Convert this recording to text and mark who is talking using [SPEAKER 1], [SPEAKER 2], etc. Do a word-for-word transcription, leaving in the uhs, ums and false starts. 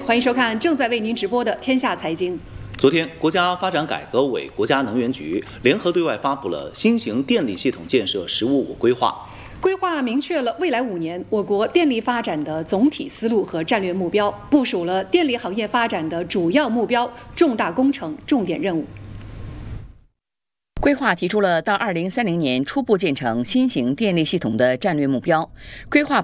[SPEAKER 1] 欢迎收看正在为您直播的《天下财经》。
[SPEAKER 2] 昨天，国家发展改革委、国家能源局联合对外发布了新型电力系统建设“十五五”规划。
[SPEAKER 1] 规划明确了未来五年我国电力发展的总体思路和战略目标，部署了电力行业发展的主要目标、重大工程、重点任务。
[SPEAKER 3] 规划提出了到二零三零年初步建成新型电力系统的战略目标。规划